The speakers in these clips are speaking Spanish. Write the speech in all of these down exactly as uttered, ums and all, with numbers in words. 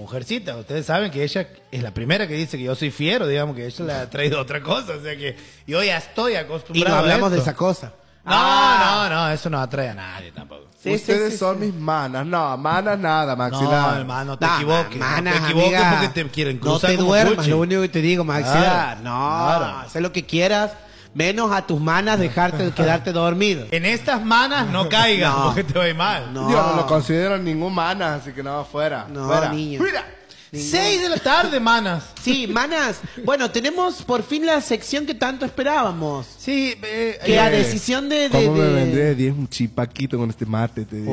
mujercita. Ustedes saben que ella es la primera que dice que yo soy fiero, digamos que ella le ha traído otra cosa. O sea que yo ya estoy acostumbrado. Y no hablamos a de esto. esa cosa. No, Ah. no, no, eso no atrae a nadie tampoco. Sí, Ustedes sí, sí, son sí. mis manas. No, manas nada, Maxi. No, nada. hermano, te No, equivoques. manas, no te equivoques amiga, porque te quieren no cruzar te como duermas, Pucci. lo único que te digo, Maxi. Claro, no, claro. haz lo que quieras, menos a tus manas dejarte quedarte dormido. En estas manas no caigas No. porque te va a ir mal. No. Yo no lo considero ningún mana, así que no, fuera. No, fuera. niño. Fuera. Seis de la tarde, manas. Sí, manas. Bueno, tenemos por fin la sección que tanto esperábamos. Sí, eh, Que eh, a decisión de... de, ¿Cómo me de- vendré de diez un chipaquito con este mate, te digo?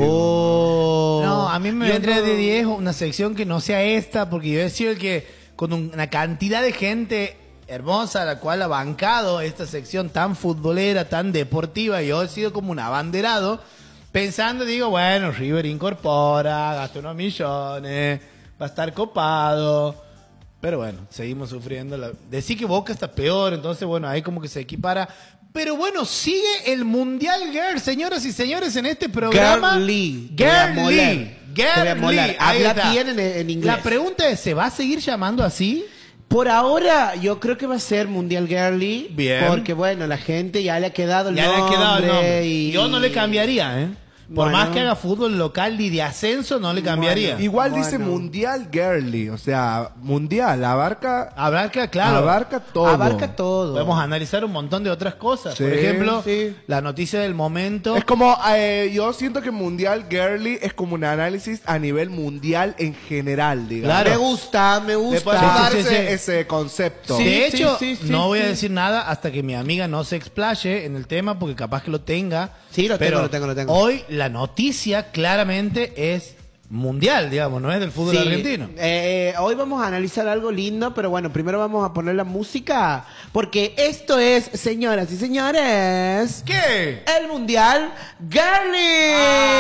Oh. No, a mí me Yo vendría no- de diez una sección que no sea esta, porque yo he sido el que, con un- una cantidad de gente hermosa, la cual ha bancado esta sección tan futbolera, tan deportiva, yo he sido como un abanderado, pensando, digo, bueno, River incorpora, gasta unos millones, va a estar copado. Pero bueno, seguimos sufriendo. La... Decí que Boca está peor, entonces bueno, ahí como que se equipara. Pero bueno, sigue el Mundial Girl, señoras y señores, en este programa. Girly. Te voy a Girly. molar. Te voy a Girly. molar. Ahí Habla está. bien en, en inglés. La pregunta es, ¿se va a seguir llamando así? Por ahora, yo creo que va a ser Mundial Girly. Bien. Porque, bueno, la gente ya le ha quedado el Ya le nombre. ha quedado el nombre. Y... Yo no le cambiaría, ¿eh? Por Bueno. más que haga fútbol local y de ascenso, no le cambiaría. Bueno. Igual dice Bueno. mundial girly, o sea, mundial, abarca, Abarca, claro. abarca todo. Abarca todo. Podemos analizar un montón de otras cosas. Sí, Por ejemplo, sí. la noticia del momento. Es como, eh, yo siento que mundial girly es como un análisis a nivel mundial en general, digamos. Claro. Me gusta, me Le gusta. podemos Sí, sí, dar sí, ese, sí. ese concepto. Sí, de hecho, sí, sí, no sí, voy a sí. decir nada hasta que mi amiga no se explaye en el tema, porque capaz que lo tenga. Sí, lo tengo, Pero lo tengo, lo tengo. Hoy la noticia claramente es mundial, digamos, no es del fútbol Sí, argentino. eh, hoy vamos a analizar algo lindo, pero bueno, primero vamos a poner la música, porque esto es, señoras y señores, ¿Qué? el Mundial Girly.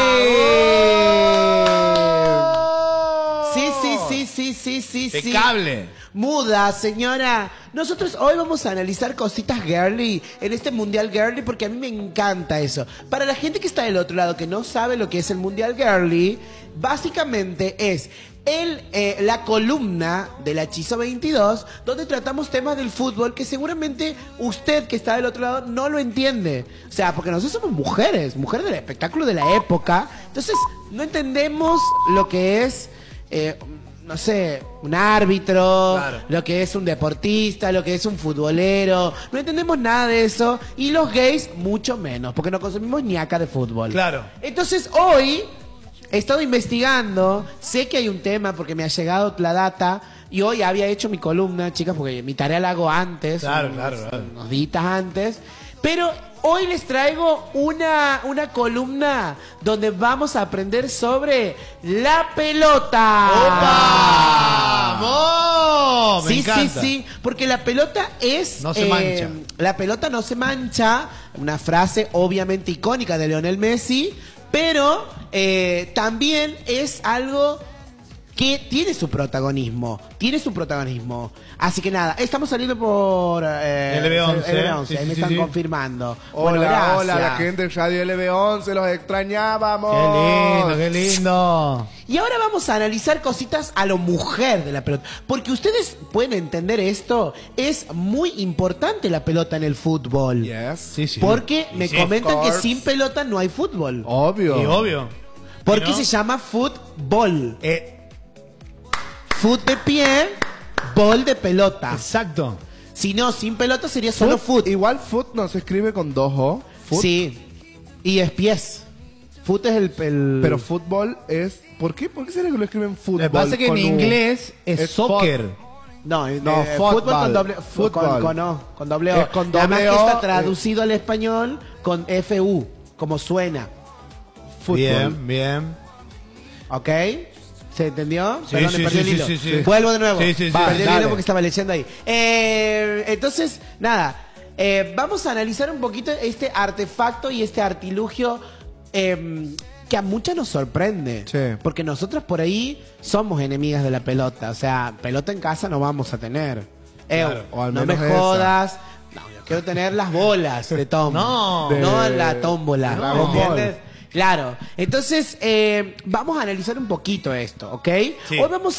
Sí, sí, sí, sí, sí, sí, sí. Impecable. Muda, señora. Nosotros hoy vamos a analizar cositas girly en este Mundial Girly porque a mí me encanta eso. Para la gente que está del otro lado que no sabe lo que es el Mundial Girly, básicamente es el, eh, la columna del Hechizo veintidós donde tratamos temas del fútbol que seguramente usted que está del otro lado no lo entiende. O sea, porque nosotros somos mujeres, mujeres del espectáculo de la época. Entonces, no entendemos lo que es... Eh, no sé, un árbitro, Claro. lo que es un deportista, lo que es un futbolero. No entendemos nada de eso. Y los gays, mucho menos, porque no consumimos ni acá de fútbol. Claro. Entonces, hoy he estado investigando. Sé que hay un tema porque me ha llegado la data. Y hoy había hecho mi columna, chicas, porque mi tarea la hago antes. Claro, unos, claro, claro. unos días antes. Pero hoy les traigo una, una columna donde vamos a aprender sobre la pelota. ¡Opa! ¡Vamos! Me Sí, encanta. sí, sí, porque la pelota es... No se mancha. La pelota no se mancha, una frase obviamente icónica de Lionel Messi, pero eh, también es algo que tiene su protagonismo, tiene su protagonismo. Así que nada, estamos saliendo por eh, L B once, L B once, sí, ahí me sí, están sí. confirmando. Hola, Bueno, gracias. hola, la gente de Radio L B once, los extrañábamos. Qué lindo, qué lindo. Y ahora vamos a analizar cositas a lo mujer de la pelota. Porque ustedes pueden entender esto, es muy importante la pelota en el fútbol. Yes. Sí, sí. Porque Y me sí, comentan of que course. sin pelota no hay fútbol. Obvio. Y obvio. Porque ¿no? se llama fútbol. Eh, Foot de pie, bol de pelota. exacto. Si no, sin pelota sería solo Foot, foot. Igual foot no se escribe con dos O. Foot, Sí. Y es pies. Foot es el... el- Pero fútbol es... ¿Por qué? ¿Por qué será que lo escriben fútbol? Lo que pasa es que en con U? inglés es, Es soccer. fut- No, eh, No, eh, fútbol. fútbol con doble, fu- Fútbol. Con, con, O, con doble O. Es con Y además doble que O, está eh. traducido al español con F U, como suena. Fútbol. Bien, bien. ¿Ok? ¿Se entendió? Sí, Perdón, sí, perdí sí, el hilo. sí, sí, sí. Vuelvo de nuevo. Sí, sí, sí. Va, perdí el Dale. hilo porque estaba leyendo ahí. Eh, entonces, nada. eh, vamos a analizar un poquito este artefacto y este artilugio eh, que a muchas nos sorprende. Sí. Porque nosotras por ahí somos enemigas de la pelota. O sea, pelota en casa no vamos a tener. Eh, Claro, o al no me menos esa. jodas. No, yo quiero tener las bolas de Tom. No. No De la tómbola. Dragon ¿me Ball. entiendes? Claro. Entonces, eh, vamos a analizar un poquito esto, ¿ok? Sí. Hoy vamos